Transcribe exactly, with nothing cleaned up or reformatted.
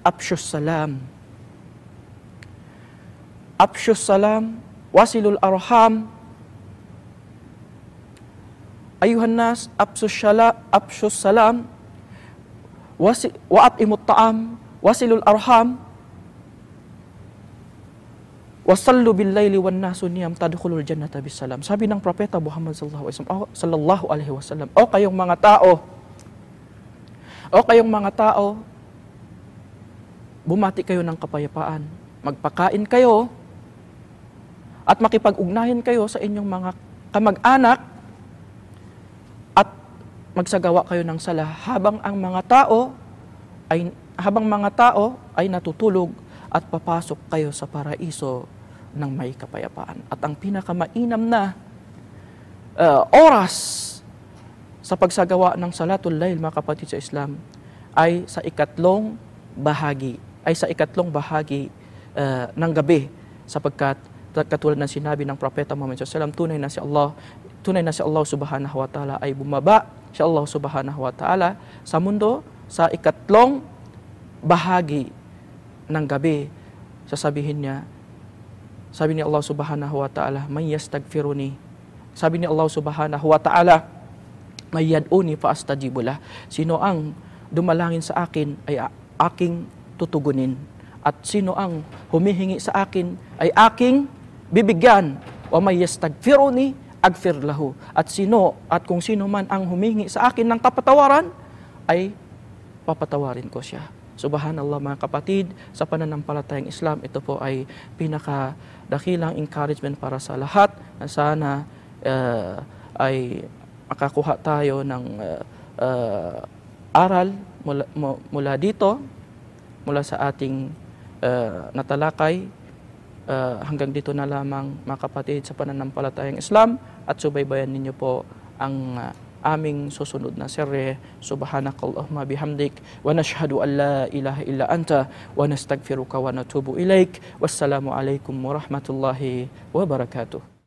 afshus salam. Afshus salam, wasilul arham. Ayuhan nas, afshus salam, afshus salam, wasi, wa at'imut ta'am, wasilul arham, wasallu bil laili wan nasu niyam tadkhulul jannata bisalam. Sabi ng propeta Muhammad sallallahu alaihi wasallam, o kayong mga tao, o kayong mga tao, bumati kayo ng kapayapaan, magpakain kayo, at makipag-ugnayan kayo sa inyong mga kamag-anak, at magsagawa kayo ng sala habang ang mga tao ay habang mga tao ay natutulog, at papasok kayo sa paraiso ng may kapayapaan. At ang pinakamainam na uh, oras sa pagsagawa ng salatul layl, mga kapatid sa Islam, ay sa ikatlong bahagi, ay sa ikatlong bahagi uh, ng gabi, sapagkat katulad ng sinabi ng propeta Muhammad sallallahu alaihi wasallam, tunay na si Allah, tunay na si Allah subhanahu wa ta'ala ay bumaba, si Allah subhanahu wa ta'ala sa mundo sa ikatlong bahagi ng gabi. Sasabihin niya, sabi ni Allah subhanahu wa ta'ala, may yastagfiruni. Sabi ni Allah subhanahu wa ta'ala, may yad'uni fa astajibu lah. Sino ang dumalangin sa akin ay aking tutugunin. At sino ang humihingi sa akin ay aking bibigyan. Wa may yastagfiruni agfir lahu. At sino at kung sino man ang humihingi sa akin ng kapatawaran ay papatawarin ko siya. Subhanallah, mga kapatid, sa pananampalatayang Islam, ito po ay pinakadakilang encouragement para sa lahat na sana uh, ay makakuha tayo ng uh, uh, aral mula, mula dito, mula sa ating uh, natalakay. Uh, hanggang dito na lamang, mga kapatid, sa pananampalatayang Islam, at subaybayan ninyo po ang uh, aming susunod na serye. Subhanakallahumma bihamdik wa nashhadu an la ilaha illa anta wa nastagfiruka wa natubu ilaik. Wassalamu alaikum warahmatullahi wabarakatuh.